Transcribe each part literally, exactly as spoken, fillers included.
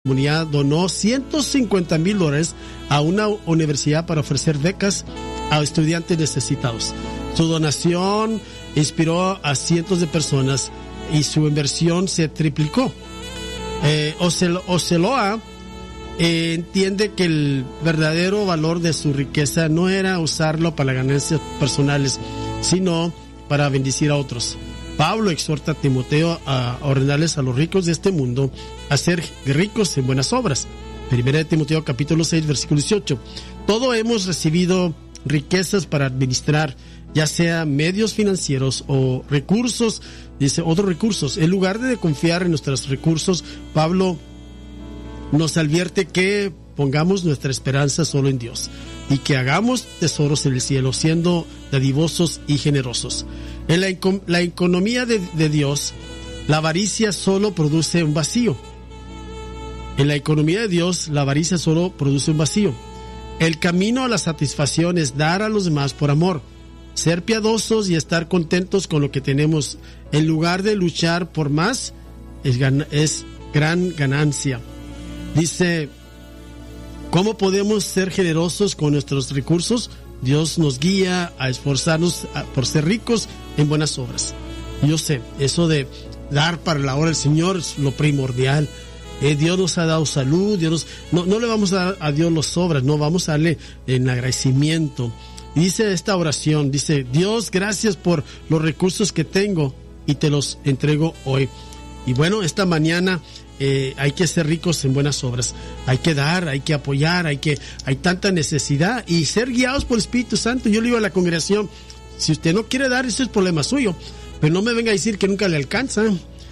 comunidad donó ciento cincuenta mil dólares a una universidad para ofrecer becas a estudiantes necesitados. Su donación inspiró a cientos de personas y su inversión se triplicó. Eh, Ocel- Oceloa eh, entiende que el verdadero valor de su riqueza no era usarlo para ganancias personales, sino para bendecir a otros. Pablo exhorta a Timoteo a ordenarles a los ricos de este mundo a ser ricos en buenas obras. Primera de Timoteo capítulo seis versículo dieciocho. Todos hemos recibido riquezas para administrar, ya sea medios financieros o recursos, dice otros recursos. En lugar de confiar en nuestros recursos, Pablo nos advierte que pongamos nuestra esperanza solo en Dios y que hagamos tesoros en el cielo, siendo dadivosos y generosos. En la, la economía de, de Dios, la avaricia solo produce un vacío. En la economía de Dios, la avaricia solo produce un vacío. El camino a la satisfacción es dar a los demás por amor, ser piadosos y estar contentos con lo que tenemos, en lugar de luchar por más, es, gan- es gran ganancia. Dice, ¿cómo podemos ser generosos con nuestros recursos? Dios nos guía a esforzarnos por ser ricos en buenas obras. Yo sé, eso de dar para la obra del Señor es lo primordial. Eh, Dios nos ha dado salud, Dios nos, no, no le vamos a dar a Dios las obras, no, vamos a darle en agradecimiento. Y dice esta oración, dice, Dios, gracias por los recursos que tengo y te los entrego hoy. Y bueno, esta mañana eh, hay que ser ricos en buenas obras, hay que dar, hay que apoyar, hay que, hay tanta necesidad y ser guiados por el Espíritu Santo. Yo le digo a la congregación, si usted no quiere dar, eso es problema suyo, pero no me venga a decir que nunca le alcanza.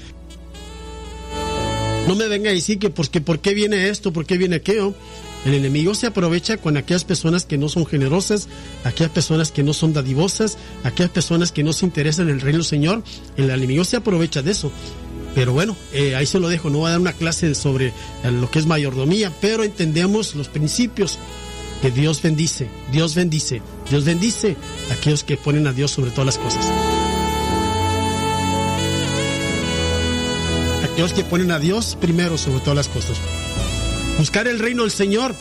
No me venga a decir que porque por qué viene esto, por qué viene aquello. El enemigo se aprovecha con aquellas personas que no son generosas, aquellas personas que no son dadivosas, aquellas personas que no se interesan en el reino del Señor. El enemigo se aprovecha de eso. Pero bueno, eh, ahí se lo dejo. No voy a dar una clase sobre lo que es mayordomía, pero entendemos los principios que Dios bendice, Dios bendice, Dios bendice a aquellos que ponen a Dios sobre todas las cosas. Aquellos que ponen a Dios primero sobre todas las cosas. Buscar el reino del Señor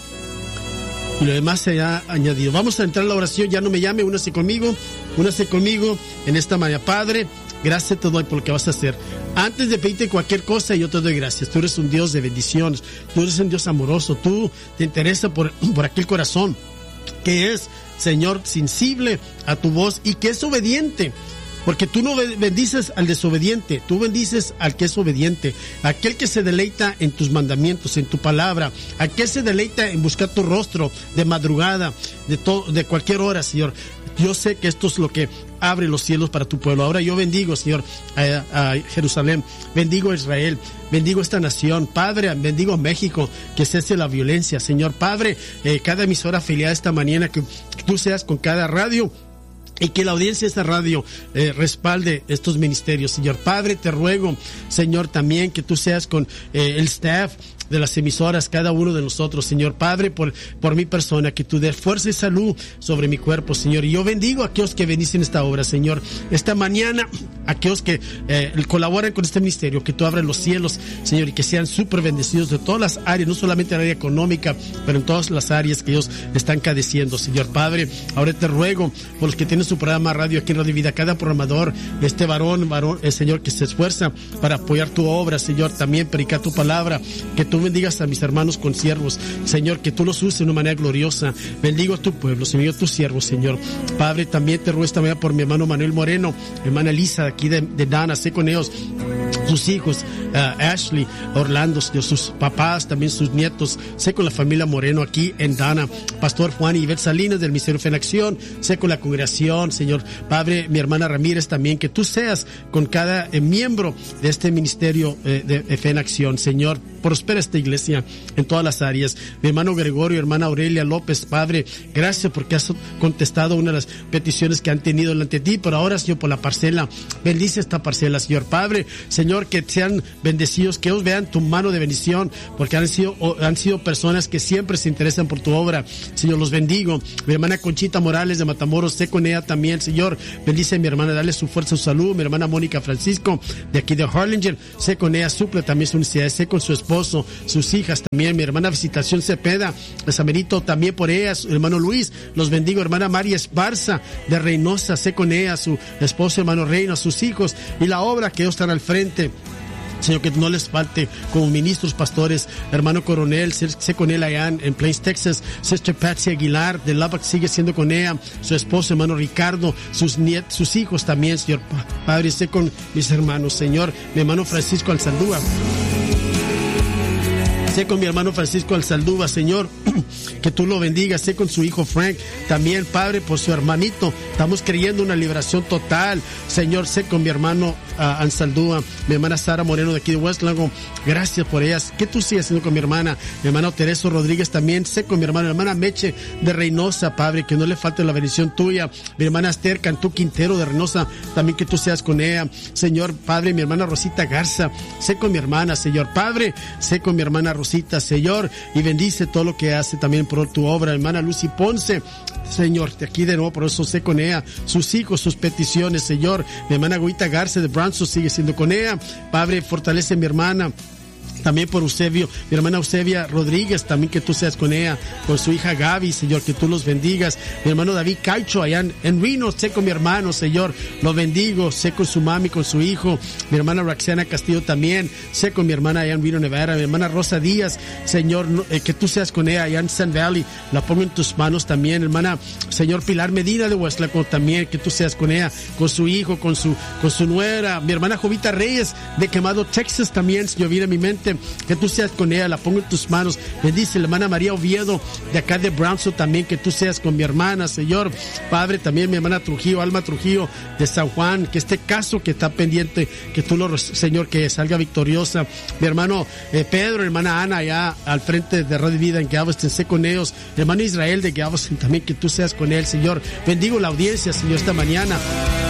y lo demás se ha añadido. Vamos a entrar a la oración. Ya no me llame, únase conmigo, únase conmigo en esta mañana. Padre, gracias te doy por lo que vas a hacer. Antes de pedirte cualquier cosa, yo te doy gracias. Tú eres un Dios de bendiciones, tú eres un Dios amoroso, tú te interesa por, por aquel corazón que es, Señor, sensible a tu voz y que es obediente. Porque tú no bendices al desobediente, tú bendices al que es obediente, aquel que se deleita en tus mandamientos, en tu palabra, aquel que se deleita en buscar tu rostro de madrugada, de, to- de cualquier hora, Señor. Yo sé que esto es lo que abre los cielos para tu pueblo. Ahora yo bendigo, Señor, a, a Jerusalén, bendigo a Israel, bendigo a esta nación. Padre, bendigo a México, que cese la violencia. Señor, Padre, eh, cada emisora afiliada esta mañana, que, que tú seas con cada radio, y que la audiencia de esta radio eh, respalde estos ministerios. Señor Padre, te ruego, Señor, también que tú seas con eh, el staff de las emisoras, cada uno de nosotros, Señor Padre, por, por mi persona, que tú des fuerza y salud sobre mi cuerpo, Señor. Y yo bendigo a aquellos que bendicen esta obra, Señor. Esta mañana, aquellos que eh, colaboran con este ministerio, que tú abras los cielos, Señor, y que sean súper bendecidos de todas las áreas, no solamente en el área económica, pero en todas las áreas que ellos están cadeciendo, Señor Padre. Ahora te ruego por los que tienen su programa radio aquí en Radio Vida, cada programador, este varón, varón, el Señor, que se esfuerza para apoyar tu obra, Señor, también predicar tu palabra, que tú bendigas a mis hermanos consiervos, Señor, que tú los uses de una manera gloriosa. Bendigo a tu pueblo, Señor, a tus siervos, Señor. Padre, también te ruego esta mañana por mi hermano Manuel Moreno, hermana Elisa, aquí de, de Dana, sé con ellos, sus hijos, uh, Ashley, Orlando, Señor, sus papás, también sus nietos, sé con la familia Moreno aquí en Dana, Pastor Juan y Ivette Salinas del Ministerio Fe en Acción, sé con la congregación, Señor, Padre, mi hermana Ramírez también, que tú seas con cada eh, miembro de este ministerio eh, de, de Fe en Acción, Señor. Prospera esta iglesia en todas las áreas. Mi hermano Gregorio, hermana Aurelia López, Padre, gracias porque has contestado una de las peticiones que han tenido delante de ti, pero ahora, Señor, por la parcela, bendice esta parcela, Señor Padre, Señor, que sean bendecidos, que ellos vean tu mano de bendición, porque han sido, han sido personas que siempre se interesan por tu obra. Señor, los bendigo. Mi hermana Conchita Morales de Matamoros, sé con ella también, Señor. Bendice a mi hermana, dale su fuerza, su salud. Mi hermana Mónica Francisco, de aquí de Harlingen, sé con ella, suple también su necesidad, sé con su esposo, sus hijas también. Mi hermana Visitación Cepeda, les amerito también por ella, su hermano Luis, los bendigo. Hermana María Esparza, de Reynosa, sé con ella, su esposo, hermano Reino, sus hijos, y la obra que ellos están al frente. Señor, que no les falte como ministros, pastores, hermano Coronel, sé, sé con él allá en, en Plains, Texas. Sister Patsy Aguilar de Lubbock, sigue siendo con ella, su esposo, hermano Ricardo, sus nietos, sus hijos también, Señor Padre, sé con mis hermanos, Señor, mi hermano Francisco Alzaldúa. Sé con mi hermano Francisco Alzaldúa, Señor, que tú lo bendigas. Sé con su hijo Frank, también, Padre, por su hermanito. Estamos creyendo una liberación total. Señor, sé con mi hermano uh, Alzaldúa, mi hermana Sara Moreno de aquí de West Lago. Gracias por ellas. Que tú sigas haciendo con mi hermana, mi hermano Tereso Rodríguez también. Sé con mi hermana, mi hermana Meche de Reynosa, Padre, que no le falte la bendición tuya. Mi hermana Esther Cantú Quintero de Reynosa, también que tú seas con ella. Señor, Padre, mi hermana Rosita Garza, sé con mi hermana, Señor. Padre, sé con mi hermana Rosita, Señor, y bendice todo lo que hace también por tu obra. Hermana Lucy Ponce, Señor, de aquí de nuevo, por eso sé con ella, sus hijos, sus peticiones, Señor. Mi hermana Guita Garza de Branson sigue siendo con ella. Padre, fortalece a mi hermana. También por Eusebio, mi hermana Eusebia Rodríguez, también que tú seas con ella, con su hija Gaby, Señor, que tú los bendigas. Mi hermano David Caicho, allá en, en Reno, sé con mi hermano, Señor, lo bendigo. Sé con su mami, con su hijo. Mi hermana Roxana Castillo también, sé con mi hermana allá en Reno, Nevada. Mi hermana Rosa Díaz, Señor, eh, que tú seas con ella allá en Sun Valley, la pongo en tus manos también. Hermana, Señor, Pilar Medina de Westlaco también, que tú seas con ella, con su hijo, con su, con su nuera. Mi hermana Jovita Reyes de Quemado, Texas también, Señor, viene a mi mente, que tú seas con ella, la pongo en tus manos. Bendice la hermana María Oviedo de acá de Brownson también, que tú seas con mi hermana, Señor. Padre, también mi hermana Trujillo, Alma Trujillo de San Juan, que este caso que está pendiente, que tú lo, Señor, que salga victoriosa. Mi hermano eh, Pedro, hermana Ana allá al frente de Radio Vida en Galveston, sé con ellos. Mi hermano Israel de Galveston también, que tú seas con él, Señor. Bendigo la audiencia, Señor, esta mañana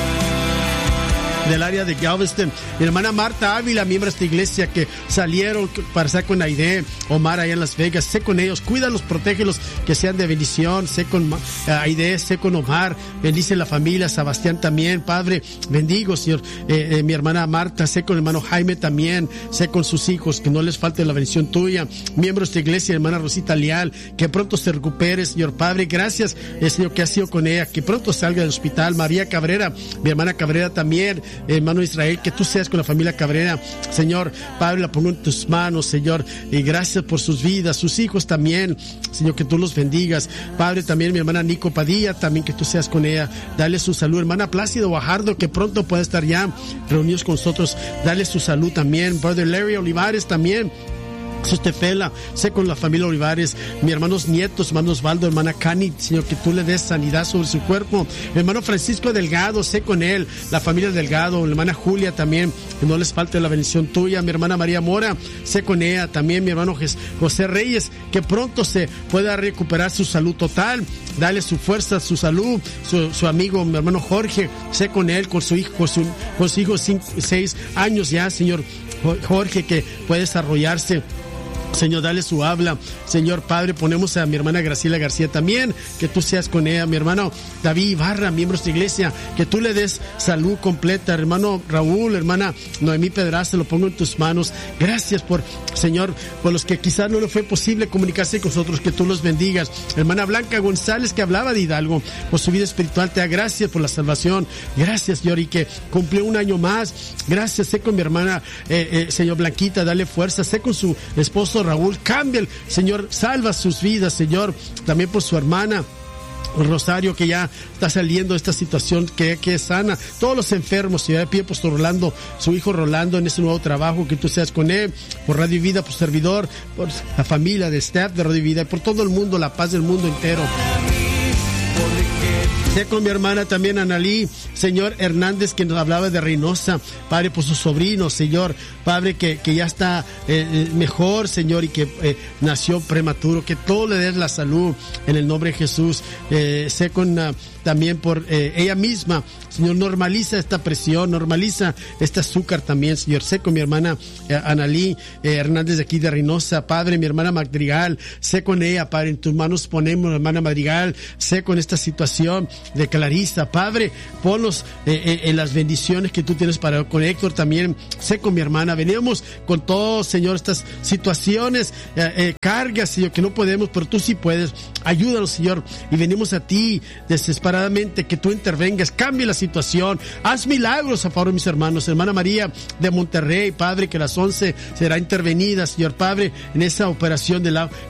del área de Galveston. Mi hermana Marta Ávila, miembro de esta iglesia, que salieron para estar con Aide, Omar allá en Las Vegas. Sé con ellos, cuídalos, protégelos, que sean de bendición. Sé con uh, Aide, sé con Omar. Bendice la familia, Sebastián también, Padre. Bendigo, Señor. Eh, eh, mi hermana Marta, sé con el hermano Jaime también. Sé con sus hijos, que no les falte la bendición tuya. Miembros de esta iglesia, hermana Rosita Leal, que pronto se recupere, Señor Padre. Gracias, eh, Señor, que ha sido con ella, que pronto salga del hospital. María Cabrera, mi hermana Cabrera también. Hermano Israel, que tú seas con la familia Cabrera, Señor Padre, la pongo en tus manos, Señor, y gracias por sus vidas, sus hijos también, Señor, que tú los bendigas. Padre, también mi hermana Nico Padilla, también que tú seas con ella, dale su salud. Hermana Plácido Guajardo, que pronto pueda estar ya reunidos con nosotros, dale su salud también. Brother Larry Olivares también, Sostefela, sé con la familia Olivares, mis hermanos nietos, hermano Osvaldo, hermana Cani, Señor, que tú le des sanidad sobre su cuerpo. Mi hermano Francisco Delgado, sé con él, la familia Delgado, mi hermana Julia también, que no les falte la bendición tuya. Mi hermana María Mora, sé con ella también. Mi hermano José Reyes, que pronto se pueda recuperar su salud total, dale su fuerza, su salud. Su, su amigo, mi hermano Jorge, sé con él, con su hijo, con su, con su hijo cinco, seis años ya, Señor Jorge, que puede desarrollarse. Señor, dale su habla. Señor Padre, ponemos a mi hermana Graciela García también, que tú seas con ella. Mi hermano David Ibarra, miembros de iglesia, que tú le des salud completa. Hermano Raúl, hermana Noemí Pedraza, lo pongo en tus manos. Gracias por, Señor, por los que quizás no le fue posible comunicarse con nosotros, que tú los bendigas. Hermana Blanca González, que hablaba de Hidalgo, por su vida espiritual, te da gracias por la salvación. Gracias, Señor, y que cumplió un año más. Gracias, sé con mi hermana, eh, eh, Señor Blanquita, dale fuerza. Sé con su esposo Raúl, cambia, Señor, salva sus vidas, Señor, también por su hermana Rosario, que ya está saliendo de esta situación, que, que es sana. Todos los enfermos, Señor, de pie, pues Rolando, su hijo Rolando, en ese nuevo trabajo, que tú seas con él, por Radio Vida, por servidor, por la familia de staff de Radio Vida, y por todo el mundo, la paz del mundo entero. Sé con mi hermana también Analí, Señor Hernández, que nos hablaba de Reynosa, Padre, por su sobrino, Señor, Padre, que, que ya está eh, mejor, Señor, y que eh, nació prematuro, que todo le des la salud en el nombre de Jesús. Eh, sé con uh, también por eh, ella misma, Señor, normaliza esta presión, normaliza este azúcar también, Señor. Sé con mi hermana eh, Analí eh, Hernández de aquí de Reynosa, Padre, mi hermana Madrigal, sé con ella, Padre, en tus manos ponemos, hermana Madrigal, sé con esta situación de Clarisa, Padre, ponlos eh, eh, en las bendiciones que tú tienes para con Héctor también, sé con mi hermana, venimos con todo, Señor, estas situaciones, eh, eh, cargas, Señor, que no podemos, pero tú sí puedes, ayúdanos, Señor, y venimos a ti desesperadamente, que tú intervengas, cambie la situación, haz milagros a favor de mis hermanos, hermana María de Monterrey, Padre, que a las once será intervenida, Señor Padre, en esa operación de la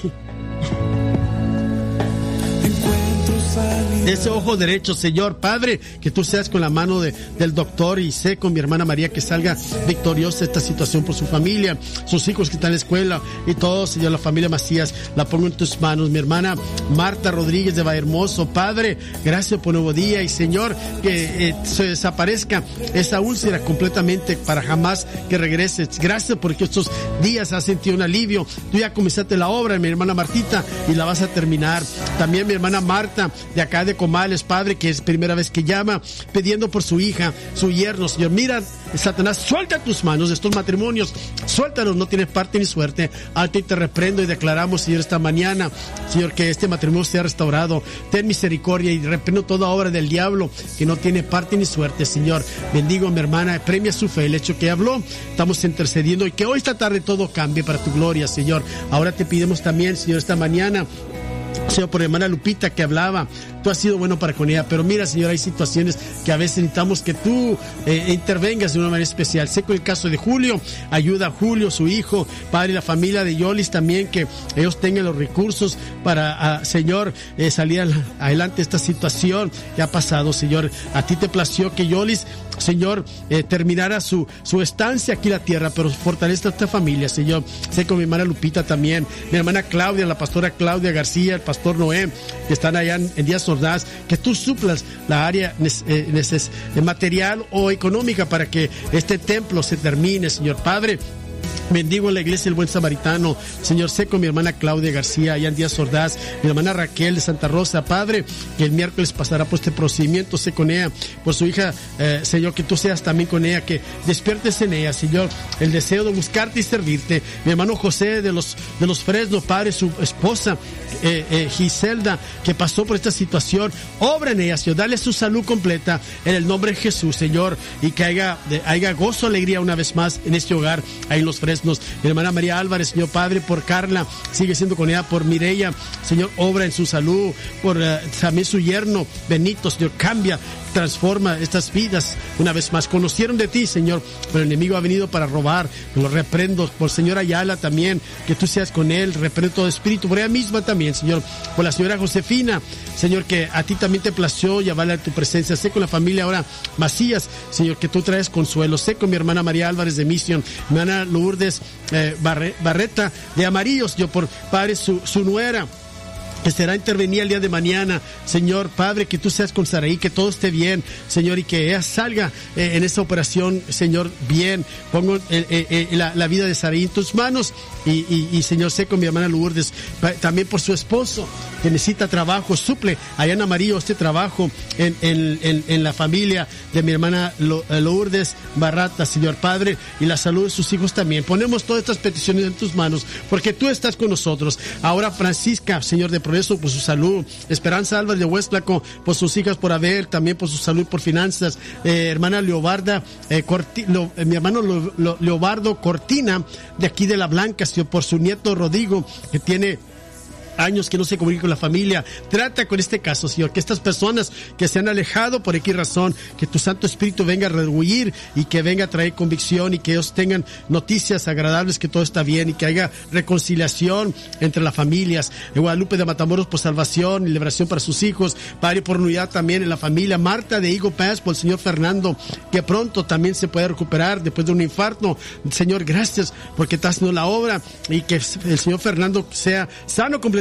de ese ojo derecho, Señor Padre, que tú seas con la mano de, del doctor, y sé con mi hermana María que salga victoriosa esta situación por su familia, sus hijos que están en la escuela y todo, Señor, la familia Macías, la pongo en tus manos. Mi hermana Marta Rodríguez de Vallehermoso, Padre, gracias por nuevo día, y Señor, que eh, se desaparezca esa úlcera completamente para jamás que regreses. Gracias porque estos días has sentido un alivio. Tú ya comenzaste la obra, mi hermana Martita, y la vas a terminar. También mi hermana Marta de acá de Comales, Padre, que es primera vez que llama, pidiendo por su hija, su yerno, Señor. Mira, Satanás, suelta tus manos de estos matrimonios, suéltalos, no tienes parte ni suerte. A ti te reprendo y declaramos, Señor, esta mañana, Señor, que este matrimonio sea restaurado. Ten misericordia y reprendo toda obra del diablo que no tiene parte ni suerte, Señor. Bendigo a mi hermana, premia su fe, el hecho que habló, estamos intercediendo, y que hoy esta tarde todo cambie para tu gloria, Señor. Ahora te pedimos también, Señor, esta mañana, Señor, por hermana Lupita que hablaba, tú has sido bueno para con ella, pero mira, Señor, hay situaciones que a veces necesitamos que tú eh, intervengas de una manera especial. Sé con el caso de Julio, ayuda a Julio, su hijo, Padre, y la familia de Yolis también, que ellos tengan los recursos para, uh, Señor, eh, salir adelante esta situación que ha pasado, Señor. A ti te plació que Yolis, Señor, eh, terminara su, su estancia aquí en la tierra, pero fortalece a esta familia, Señor. Sé con mi hermana Lupita también, mi hermana Claudia, la pastora Claudia García, el pastor Noé, que están allá en, en Díaz Ordaz, que tú suplas la área eh, neces, eh, material o económica para que este templo se termine, Señor Padre. Bendigo a la iglesia El Buen Samaritano, Señor. Sé con mi hermana Claudia García, allá en Díaz Ordaz, mi hermana Raquel de Santa Rosa, Padre, que el miércoles pasará por este procedimiento. Sé con ella, por su hija, eh, Señor, que tú seas también con ella, que despiertes en ella, Señor, el deseo de buscarte y servirte. Mi hermano José de los, de los Fresno, Padre, su esposa, eh, eh, Giselda, que pasó por esta situación, obra en ella, Señor, dale su salud completa en el nombre de Jesús, Señor, y que haya, de, haya gozo, alegría una vez más en este hogar, ahí en los Fresnos. Mi hermana María Álvarez, Señor Padre, por Carla, sigue siendo con ella, por Mireya, Señor, obra en su salud, por uh, también su yerno Benito, Señor, cambia, transforma estas vidas una vez más. Conocieron de ti, Señor, pero el enemigo ha venido para robar. Lo reprendo por señora Ayala también, que tú seas con él. Reprendo todo espíritu, por ella misma también, Señor, por la señora Josefina, Señor, que a ti también te plació llevarla a tu presencia. Sé con la familia ahora Macías, Señor, que tú traes consuelo. Sé con mi hermana María Álvarez de Misión, mi hermana Lourdes eh, Barre, Barreta de Amarillos, yo por Padre, su, su nuera, que será intervenir el día de mañana, Señor Padre, que tú seas con Saraí, que todo esté bien, Señor, y que ella salga eh, en esta operación, Señor, bien. Pongo eh, eh, eh, la, la vida de Saraí en tus manos, y, y, y Señor, sé con mi hermana Lourdes, también por su esposo, que necesita trabajo, suple allá en Amarillo este trabajo en, en, en, en la familia de mi hermana Lourdes Barrata, Señor Padre, y la salud de sus hijos también. Ponemos todas estas peticiones en tus manos, porque tú estás con nosotros. Ahora Francisca, Señor, de Progreso, por su salud. Esperanza Álvarez de Huestlaco, por sus hijas, por haber, también por su salud, por finanzas. Eh, hermana Leobarda, eh, Corti, lo, eh, mi hermano Lo, Lo, Leobardo Cortina, de aquí de La Blanca, Señor, por su nieto Rodrigo, que tiene años que no se comunica con la familia. Trata con este caso, Señor, que estas personas que se han alejado por X razón, que tu Santo Espíritu venga a redarguir y que venga a traer convicción, y que ellos tengan noticias agradables, que todo está bien, y que haya reconciliación entre las familias. En Guadalupe de Matamoros, por salvación y liberación para sus hijos. Padre, por unidad también en la familia. Marta de Higo Paz, por el Señor Fernando, que pronto también se pueda recuperar después de un infarto. Señor, gracias porque estás haciendo la obra, y que el Señor Fernando sea sano completamente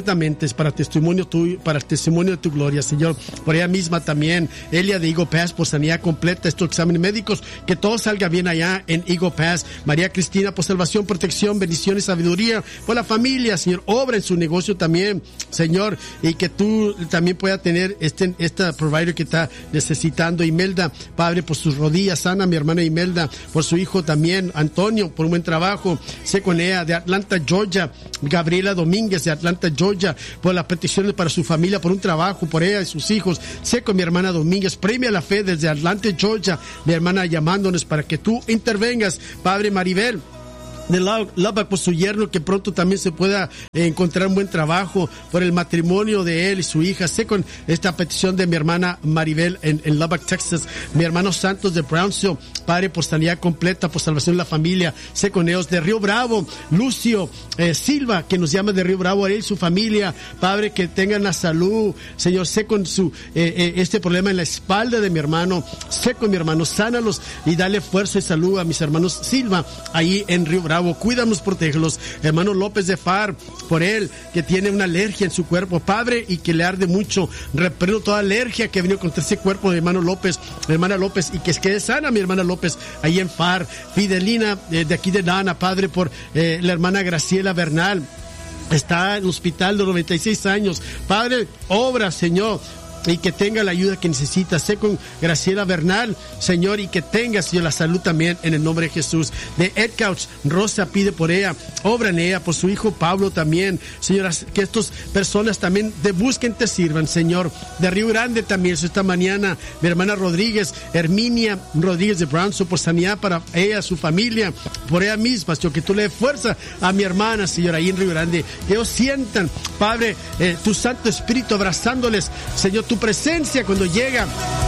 completamente para testimonio tuyo, para el testimonio de tu gloria, Señor. Por ella misma también, Elia de Eagle Pass, por sanidad completa, estos exámenes médicos, que todo salga bien allá en Eagle Pass. María Cristina, por salvación, protección, bendición y sabiduría, por la familia, Señor, obra en su negocio también, Señor, y que tú también puedas tener este, esta provider que está necesitando. Imelda, Padre, por sus rodillas, sana mi hermana Imelda, por su hijo también, Antonio, por un buen trabajo, sé con ella, de Atlanta, Georgia, Gabriela Domínguez, de Atlanta, Georgia, por las peticiones para su familia, por un trabajo, por ella y sus hijos, sé con mi hermana Domínguez, premia la fe desde Atlanta, Georgia, mi hermana llamándonos para que tú intervengas, Padre. Maribel de Lubbock, por su yerno, que pronto también se pueda eh, encontrar un buen trabajo, por el matrimonio de él y su hija. Sé con esta petición de mi hermana Maribel en, en Lubbock, Texas. Mi hermano Santos de Brownsville, Padre, por sanidad completa, por salvación de la familia. Sé con ellos. De Río Bravo, Lucio eh, Silva, que nos llama de Río Bravo, a él y su familia. Padre, que tengan la salud. Señor, sé con su eh, eh, este problema en la espalda de mi hermano. Sé con mi hermano, sánalos y dale fuerza y salud a mis hermanos Silva, ahí en Río Bravo. Cuídanos, protégelos. Hermano López de Far, por él, que tiene una alergia en su cuerpo, Padre, y que le arde mucho. Reprendo toda alergia que ha venido contra ese cuerpo de hermano López, hermana López, y que quede sana mi hermana López, ahí en Far. Fidelina, eh, de aquí de Nana, Padre, por eh, la hermana Graciela Bernal. Está en el hospital de noventa y seis años. Padre, obra, Señor, y que tenga la ayuda que necesita. Sé con Graciela Bernal, Señor, y que tenga, Señor, la salud también en el nombre de Jesús. De Ed Couch, Rosa pide por ella, obra en ella, por su hijo Pablo también, Señor, que estas personas también te busquen, te sirvan, Señor. De Río Grande también, esta mañana, mi hermana Rodríguez, Herminia Rodríguez de Brownsville, por sanidad para ella, su familia, por ella misma, Señor, que tú le des fuerza a mi hermana, Señor, ahí en Río Grande, que ellos sientan, Padre, eh, tu Santo Espíritu abrazándoles, Señor, tu presencia cuando llega,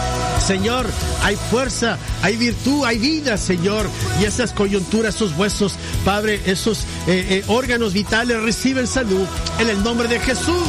Señor, hay fuerza, hay virtud, hay vida, Señor, y esas coyunturas, esos huesos, Padre, esos eh, eh, órganos vitales reciben salud en el nombre de Jesús.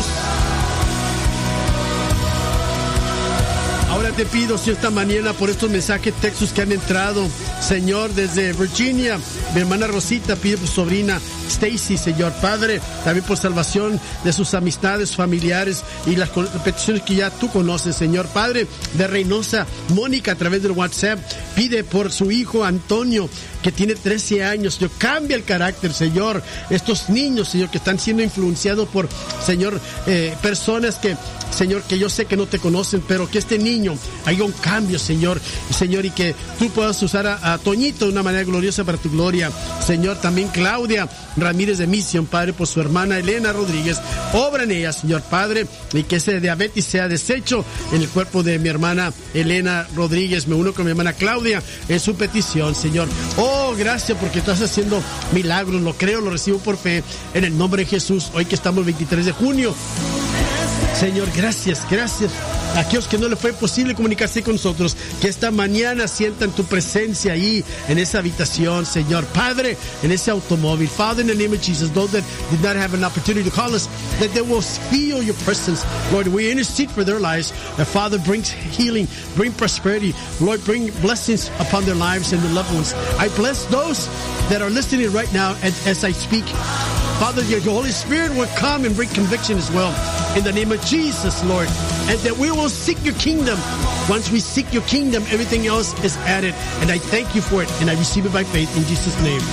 Ahora te pido, Señor, esta mañana por estos mensajes, textos que han entrado, Señor, desde Virginia, mi hermana Rosita pide por su sobrina Stacy, Señor, Padre, también por salvación de sus amistades, familiares y las peticiones que ya tú conoces, Señor, Padre. De Reynosa, Mónica, a través del WhatsApp, pide por su hijo Antonio, que tiene trece años, Señor, cambia el carácter, Señor, estos niños, Señor, que están siendo influenciados por, Señor, eh, personas que, Señor, que yo sé que no te conocen, pero que este niño haya un cambio, Señor, Señor, y que tú puedas usar a, a Toñito de una manera gloriosa para tu gloria, Señor. También Claudia Ramírez de Mission, Padre, por su hermana Elena Rodríguez, obra en ella, Señor, Padre, y que ese diabetes sea deshecho en el cuerpo de mi hermana Elena Rodríguez. Me uno con mi hermana Claudia en su petición, Señor. Oh, gracias porque estás haciendo milagros, lo creo, lo recibo por fe, en el nombre de Jesús, hoy que estamos el veintitrés de junio. Señor, gracias, gracias a aquellos que no les fue posible comunicarse con nosotros, que esta mañana sientan tu presencia ahí en esa habitación, Señor, Padre, en ese automóvil. Father, in the name of Jesus, those that did not have an opportunity to call us, that they will feel your presence. Lord, we intercede for their lives. That Father brings healing, bring prosperity. Lord, bring blessings upon their lives and their loved ones. I bless those that are listening right now as, as I speak. Father, your Holy Spirit will come and bring conviction as well. In the name of Jesus, Lord. And that we will seek your kingdom. Once we seek your kingdom, everything else is added. And I thank you for it. And I receive it by faith in Jesus' name.